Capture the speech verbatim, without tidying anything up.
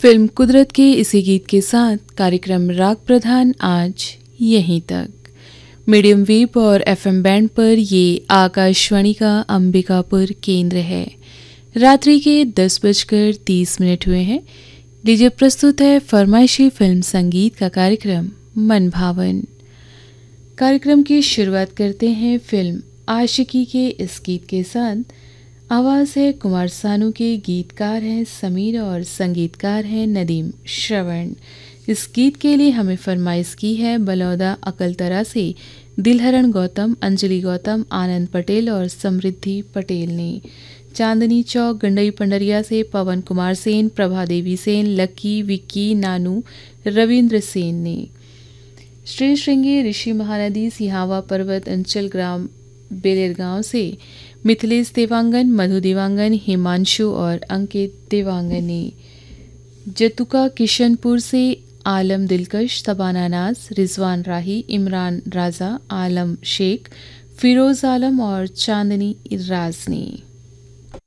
Film कुदरत के इसी गीत के साथ कार्यक्रम राग प्रधान आज यहीं तक। मीडियम वेव और एफएम बैंड पर ये आकाशवाणी का अंबिकापुर केंद्र है। रात्रि के दस बजकर तीस मिनट हुए हैं। लीजिए प्रस्तुत है फरमाइशी फिल्म संगीत का कार्यक्रम मन भावन। कार्यक्रम की शुरुआत करते हैं फिल्म आशिकी के इस गीत के साथ। आवाज़ है कुमार सानू के, गीतकार हैं समीर और संगीतकार हैं नदीम श्रवण। इस गीत के लिए हमें फरमाइश की है बलौदा अकलतरा से दिलहरण गौतम, अंजलि गौतम, आनंद पटेल और समृद्धि पटेल ने। चांदनी चौक गंडई पंडरिया से पवन कुमार सेन, प्रभा देवी सेन, लक्की, विक्की, नानू, रविंद्र सेन ने। श्री श्रृंगी ऋषि महानदी सिहावा पर्वत अंचल ग्राम बेलेरगांव से मिथिलेश देवांगन, मधु देवांगन, हिमांशु और अंकित देवांगन ने। जतुका किशनपुर से आलम दिलकश, तबाना नाज, रिजवान राही, इमरान राजा, आलम शेख, फिरोज आलम और चांदनी राज ने।